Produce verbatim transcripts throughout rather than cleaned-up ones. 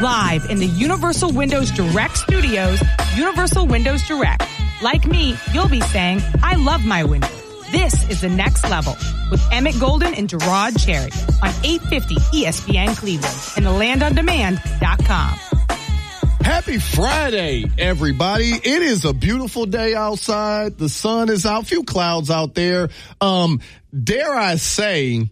Live in the Universal Windows Direct Studios, Universal Windows Direct. Like me, you'll be saying, I love my windows. This is the next level with Emmett Golden and Gerard Cherry on eight fifty E S P N Cleveland and the land on demand dot com. Happy Friday, everybody. It is a beautiful day outside. The sun is out, few clouds out there. Um, dare I say,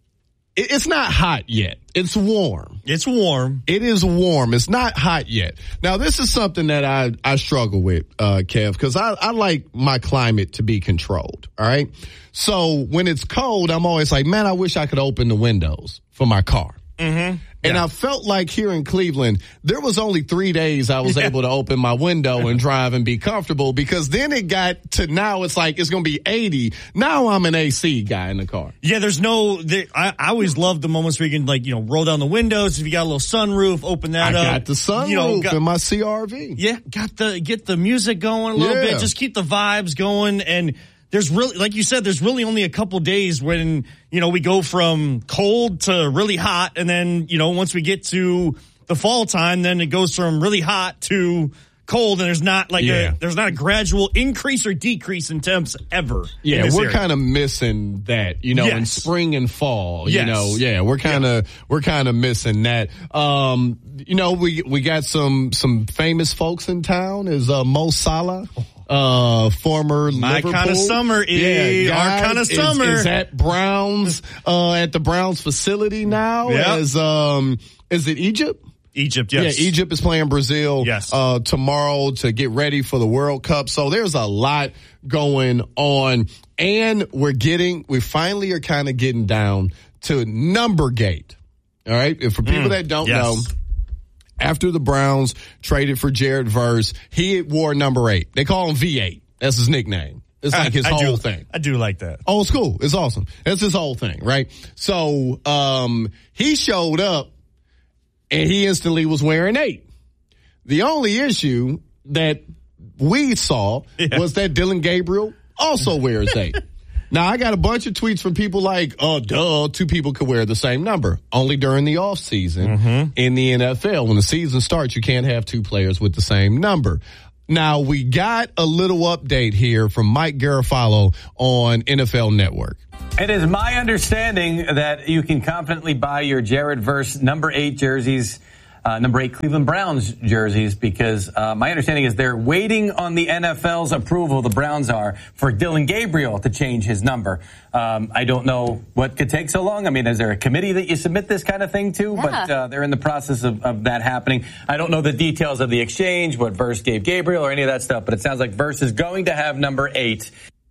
it's not hot yet. It's warm. It's warm. It is warm. It's not hot yet. Now, this is something that I, I struggle with, uh, Kev, because I, I like my climate to be controlled, all right? So when it's cold, I'm always like, man, I wish I could open the windows for my car. Mm-hmm. And yeah. I felt like here in Cleveland, there was only three days I was yeah. able to open my window and drive and be comfortable, because then it got to now it's like it's going to be eighty. Now I'm an A C guy in the car. Yeah, there's no, there, I, I always love the moments where you can, like, you know, roll down the windows. If you got a little sunroof, open that I up. I got the sunroof you know, got, in my C R V. Yeah, got the, get the music going a little yeah. bit. Just keep the vibes going. And there's really, like you said, there's really only a couple days when, you know, we go from cold to really hot. And then, you know, once we get to the fall time, then it goes from really hot to cold. And there's not like yeah. a, there's not a gradual increase or decrease in temps ever. Yeah, we're kind of missing that, you know, yes. in spring and fall, yes. you know, yeah, we're kind of, yeah. we're kind of missing that. Um, you know, we, we got some, some famous folks in town. Is, uh, Mo Salah. Uh, former My Liverpool. kind of summer, eh? Yeah, Our kind of summer. Is, is at Browns, uh, at the Browns facility now. Yep. As, um, is it Egypt? Egypt, yes. Yeah, Egypt is playing Brazil yes. uh, tomorrow to get ready for the World Cup. So there's a lot going on. And we're getting, we finally are kind of getting down to Numbergate. All right? And for people mm, that don't yes. know, after the Browns traded for Jared Verse, he wore number eight. They call him V eight. That's his nickname. It's like his I, I whole do, thing. I do like that. Oh, it's cool. It's awesome. That's his whole thing, right? So, um, he showed up and he instantly was wearing eight. The only issue that we saw yeah. was that Dylan Gabriel also wears eight. Now, I got a bunch of tweets from people like, oh, duh, two people could wear the same number. Only during the off season mm-hmm. in the N F L. When the season starts, you can't have two players with the same number. Now, we got a little update here from Mike Garafolo on N F L Network. It is my understanding that you can confidently buy your Jared Verse number eight jerseys, uh, number eight Cleveland Browns jerseys, because uh, my understanding is they're waiting on the N F L's approval, the Browns are, for Dylan Gabriel to change his number. Um, I don't know what could take so long. I mean, is there a committee that you submit this kind of thing to? Yeah. But uh, they're in the process of, of that happening. I don't know the details of the exchange, what Verse gave Gabriel or any of that stuff, but it sounds like Verse is going to have number eight.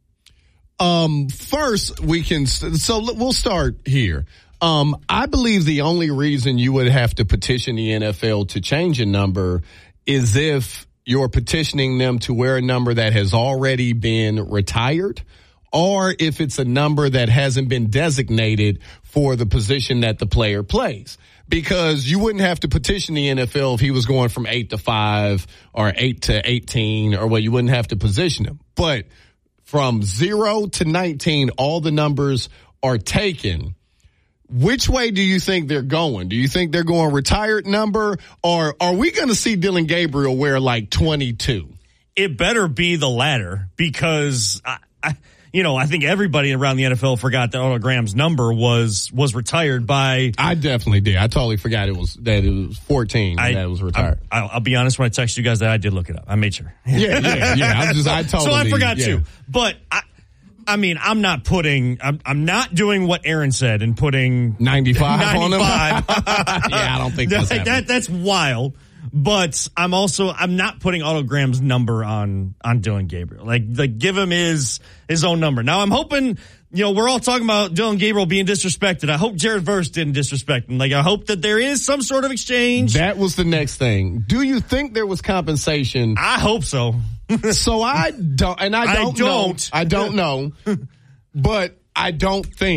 Um, first, we can, so we'll start here. Um, I believe the only reason you would have to petition the N F L to change a number is if you're petitioning them to wear a number that has already been retired, or if it's a number that hasn't been designated for the position that the player plays. Because you wouldn't have to petition the N F L if he was going from eight to five or eight to eighteen, or well, you wouldn't have to position him. But from zero to nineteen, all the numbers are taken. Which way do you think they're going? Do you think they're going retired number, or are we going to see Dylan Gabriel wear like twenty-two? It better be the latter, because I, I, you know, I think everybody around the N F L forgot that Otto Graham's number was was retired by. I definitely did. I totally forgot it was that it was fourteen I, and that it was retired. I, I'll, I'll be honest, when I texted you guys that I did look it up. I made sure. Yeah, yeah, yeah. I just I totally. So I forgot yeah. too, but I. I mean, I'm not putting, I'm, I'm not doing what Aaron said and putting ninety-five, ninety-five. on him. Yeah, I don't think that's that, that, that's wild. But I'm also, I'm not putting Otto Graham's number on, on Dylan Gabriel. Like, like, give him his, his own number. Now, I'm hoping, you know, we're all talking about Dylan Gabriel being disrespected. I hope Jared Verse didn't disrespect him. Like, I hope that there is some sort of exchange. That was the next thing. Do you think there was compensation? I hope so. So I don't, and I don't, I don't. know. I don't know, but I don't think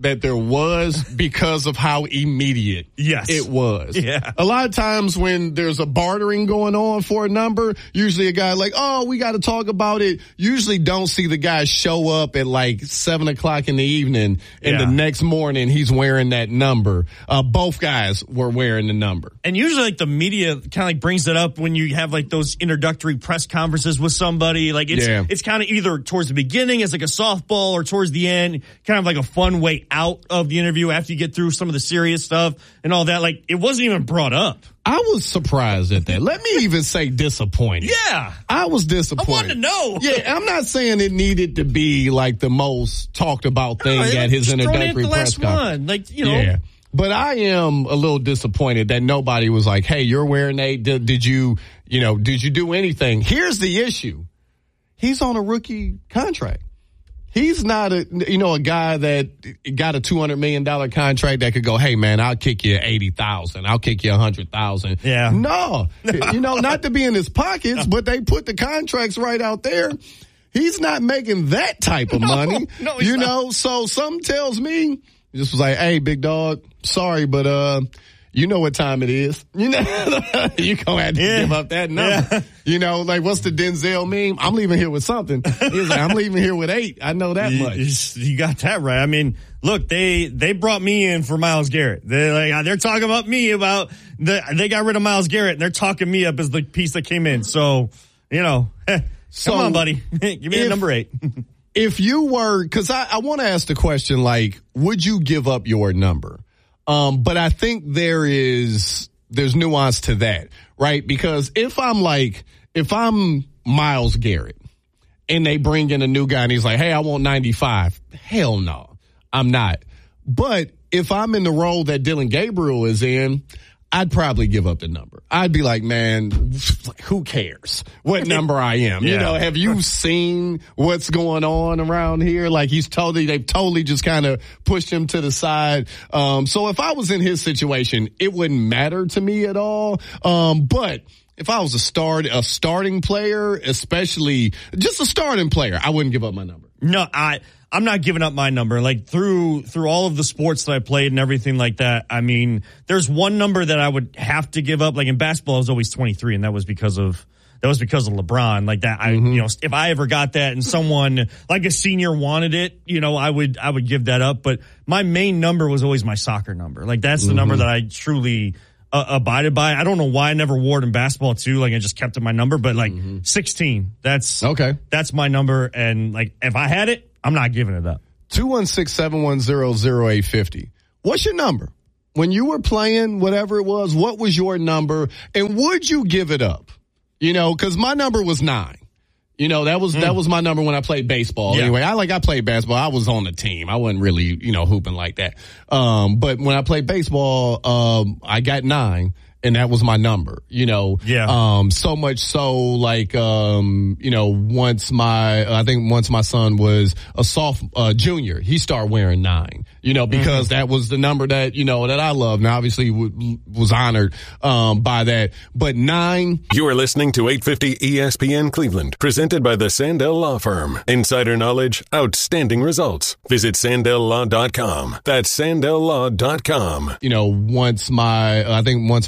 that there was because of how immediate yes. it was. Yeah. A lot of times when there's a bartering going on for a number, usually a guy like, oh, we got to talk about it. Usually don't see the guy show up at like seven o'clock in the evening and yeah. the next morning he's wearing that number. Uh, both guys were wearing the number. And usually like the media kind of like brings it up when you have like those introductory press conferences with somebody. Like it's, yeah. it's kind of either towards the beginning as like a softball or towards the end, kind of like a fun way out of the interview after you get through some of the serious stuff and all that. Like it wasn't even brought up. I was surprised at that. Let me even say disappointed. Yeah. I was disappointed. I wanted to know. Yeah, I'm not saying it needed to be like the most talked about thing no, at his introductory press conference. Like, you know. Yeah. But I am a little disappointed that nobody was like, hey, you're wearing a, did, did you, you know, did you do anything? Here's the issue. He's on a rookie contract. He's not a, you know, a guy that got a two hundred million dollars contract that could go, hey, man, I'll kick you eighty thousand. I'll kick you one hundred thousand. Yeah. No, you know, not to be in his pockets, but they put the contracts right out there. He's not making that type of no, money. No, he's you not. know, so something tells me, he just was like, hey, big dog, sorry, but, uh, you know what time it is. You know, you gonna have to yeah. give up that number. Yeah. You know, like what's the Denzel meme? I'm leaving here with something. He's like, I'm leaving here with eight. I know that you, much. You got that right. I mean, look, they they brought me in for Myles Garrett. They're like they're talking about me about the they got rid of Myles Garrett and they're talking me up as the piece that came in. So, you know, so come on, buddy, give me if, a number eight. If you were, because I, I want to ask the question, like, would you give up your number? Um, but I think there is, there's nuance to that, right? Because if I'm like, if I'm Myles Garrett and they bring in a new guy and he's like, hey, I want ninety-five. Hell no, I'm not. But if I'm in the role that Dillon Gabriel is in, I'd probably give up the number. I'd be like, man, who cares what number I am? Yeah. You know, have you seen what's going on around here? Like he's totally, they've totally just kind of pushed him to the side. Um, so if I was in his situation, it wouldn't matter to me at all. Um, but if I was a start, a starting player, especially just a starting player, I wouldn't give up my number. No, I, I'm not giving up my number. Like through, through all of the sports that I played and everything like that. I mean, there's one number that I would have to give up. Like in basketball, I was always twenty-three, and that was because of, that was because of LeBron. Like that, I, mm-hmm. you know, if I ever got that and someone like a senior wanted it, you know, I would, I would give that up. But my main number was always my soccer number. Like that's the mm-hmm. number that I truly uh, abided by. I don't know why I never wore it in basketball too. Like I just kept it my number, but like mm-hmm. sixteen, that's okay. That's my number. And like, if I had it, I'm not giving it up. two one six, seven one zero, zero eight five zero. What's your number? When you were playing, whatever it was, what was your number? And would you give it up? You know, because my number was nine. You know, that was mm. that was my number when I played baseball. Yeah. Anyway, I like I played basketball. I was on the team. I wasn't really, you know, hooping like that. Um, but when I played baseball, um, I got nine. And that was my number, you know. Yeah. Um, so much so, like, um, you know, once my, I think once my son was a soft, uh, junior, he started wearing nine, you know, because mm-hmm. that was the number that, you know, that I loved. And obviously w- was honored, um, by that. But nine. You are listening to eight fifty E S P N Cleveland, presented by the Sandell Law Firm. Insider knowledge, outstanding results. Visit sandell law dot com. That's sandell law dot com. You know, once my, I think once